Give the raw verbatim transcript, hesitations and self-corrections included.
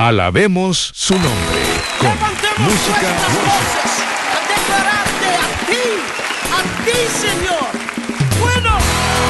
Alabemos su nombre con Levantemos música nuestras worship. voces a declararte a ti, a ti, Señor.